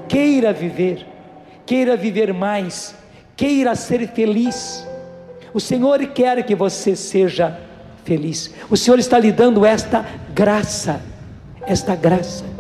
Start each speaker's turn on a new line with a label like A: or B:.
A: queira viver mais, queira ser feliz. O Senhor quer que você seja feliz. O Senhor está lhe dando esta graça,